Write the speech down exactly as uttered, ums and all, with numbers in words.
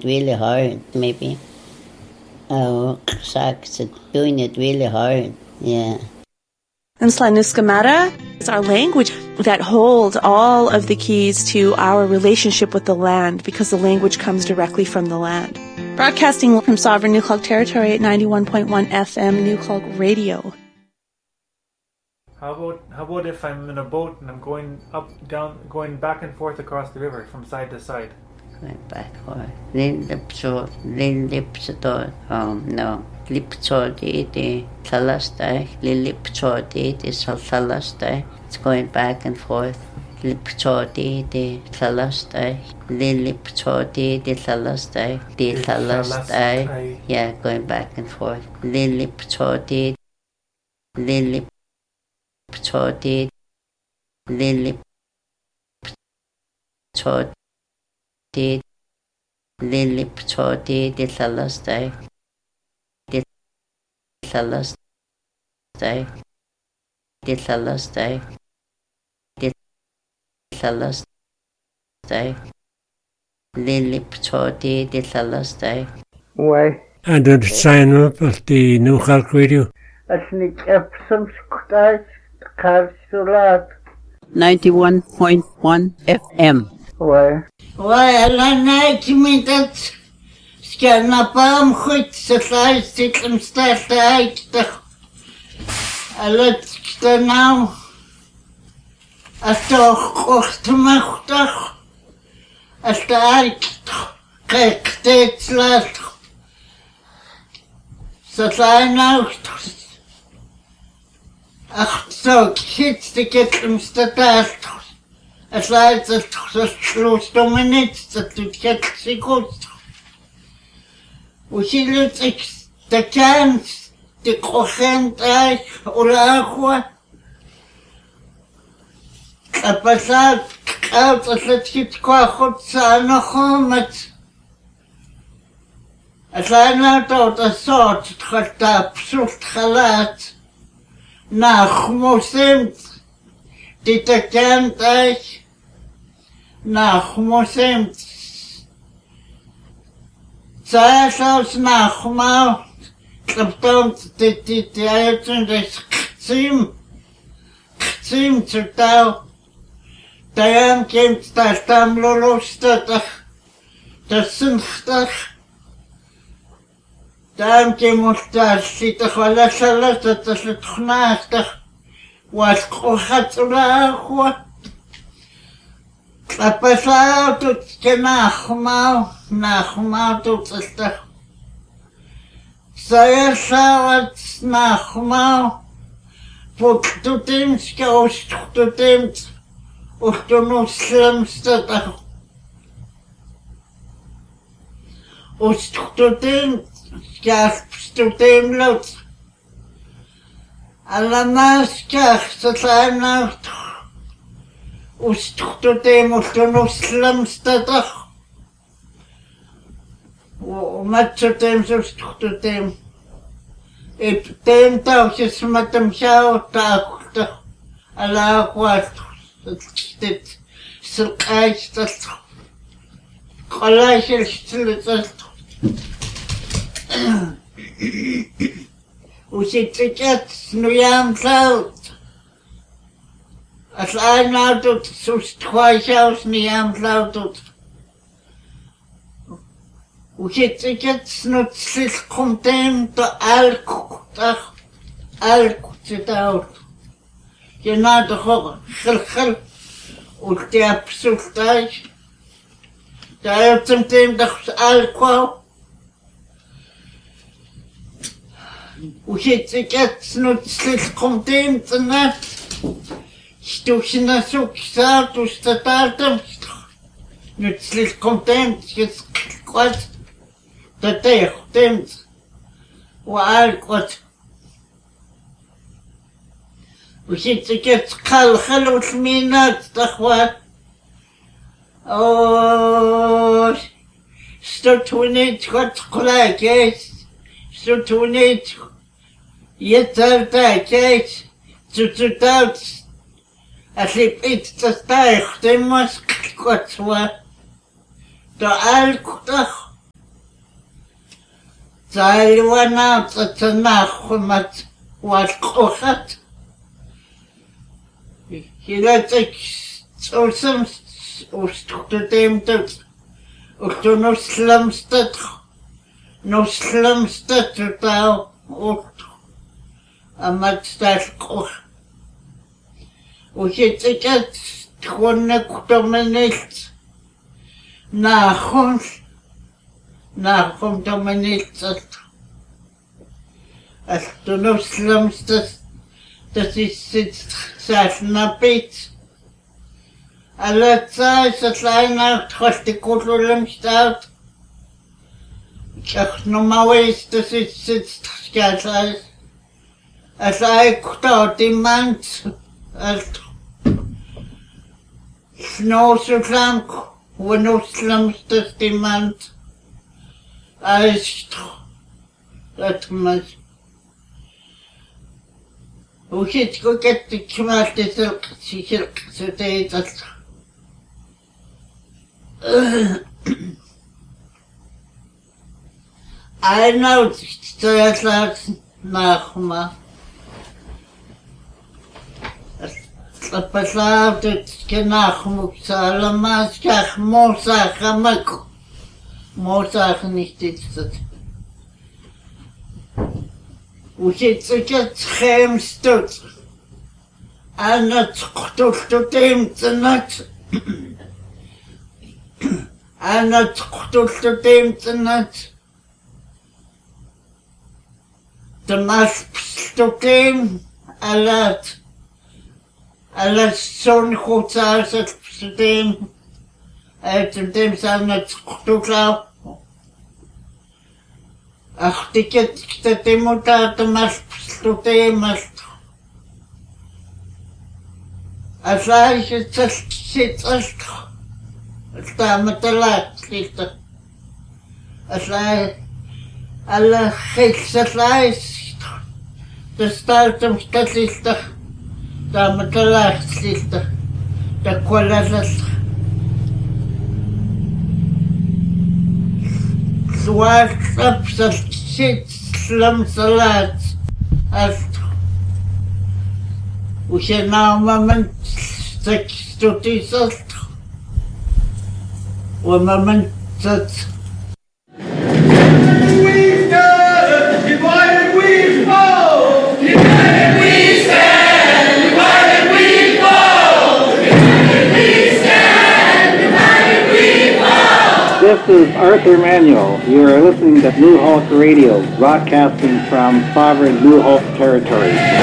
it really hard, maybe. Oh, shucks, it's doing it really hard, yeah. And Slaniskamata is our language that holds all of the keys to our relationship with the land, because the language comes directly from the land. Broadcasting from Sovereign Nuklog territory at ninety-one point one F M Nuklog Radio. How about how about if I'm in a boat and I'm going up, down, going back and forth across the river from side to side? Going back forth. Lillipso, lillipso, um, no. Lipsodi, the Thalastai, Lilipsodi, the Thalastai. It's going back and forth. Lipsodi, the Thalastai, Lilipsodi, the Thalastai, the Thalastai. Yeah, going back and forth. Lilipsodi, Lilipsodi, Lilipsodi, Lilipsodi, the Thalastai. Thalastai, the Thalastai, the Thalastai, Lilipsodi, the Thalastai. Why? And the sign up of the Nuklog Radio. Als niet Epsom Scotters, Karsulat. ninety-one point one F M. Why? Why, I like me that. Scanna palm goed, ze sluit zit hem staat uit. Alles er nou. Als toch ochtendmachtig. Als de uit. Kijk, steeds laat. Ze zijn nou. Ach, zo, kids, de kit hem staat uit. Als hij het sloot om een iets, dat doet het zich goed. Усилит стакан, стеклохентай, урахуа. А посад, каута слетхитква худца нахомат. А сайна тота сот, тхата псут халат. Нахмусимт, титакентай. Нахмусимт. Zasos nachmal, klaptom die die die Eltern des Kzim, Kzim zu tau, dayan kommt das Tamlolostach, das Sinchtach, dayan kommt das Sitach Valasalas, das Litchnachtach, was Kochat Ulachua. Apasal tut kenachmal, nachmal tut es doch. Saya sawat nachmal, put tut im skaust tut im, und du muslimst doch. Und tut im, skaust tut im lot. Alamas kach, das ein Nacht. Устхтутем, устхтунуслымстатах. Матчутем, устхтутем. И тем таухи сматам шау таухтах. Аллахуат. Стит. Сылкайстат. Колайшилстилитат. Уситикет, снуям саут. Als een auto zoals twee zelfs niet aan het Hoe zit ik het snutselig content de elk dag elk zit uit. Je na de hoog gilgil uit de absurdheid. De uitzending dat elk wou. Hoe zit ik het snutselig content de net. Стучно сукса, тустатартам, не слишком темп, кот, да тех темп, уаль кот. Учиться кет кал халут минат, тахва. О, что тунет кот кулакет, что тунет, етартакет, цуцутаут. Als iets te stijgt, dan moet ik wat zo. De elke dag Zailwana Tatanachumat was Kochat. He let it so some to them that to no slumstead, no slumstead to thou out a much that coch. We hit it at twenty dominate. Nachons. Nachom dominate. As to no slumstead. Dat is het zelfnabit. Alle tijd het lijna het de kotlum staat. Ik zeg normaal is dat is het schijt. Als ik dat iemand het snooslank hoe no slimste iemand als dat mas. Hoe zit ik ook het de kmaat is ook zeker zo deed dat. I know dat laat nog maar. Het beslaat het kenach moet allemaal schach moza gamak. Moza niet dit dat. Hoe zit ik het schermstoot? En het tot tot hem te nat. En het tot tot hem te nat. De mas tot hem alat. Alat zo'n goed als het systeem. Uit hem zijn het tot lauw. Ach, ik het dat hij moet uit de mas tot hem als. Als hij het zit als. Sta met de laat zitten. Als hij alle geesters lijst. De staat hem zitten. Sta met de laat zitten. De kwallen. Zwart op zijn zit slim salaat. Als. Hoe je nou moment seks tot is als. ومن تت We stand, divided we fall. Divided we stand, divided we fall. Divided we stand, divided we fall. This is Arthur Manuel. You are listening to Blue Hawk Radio, broadcasting from sovereign Blue Hawk territory.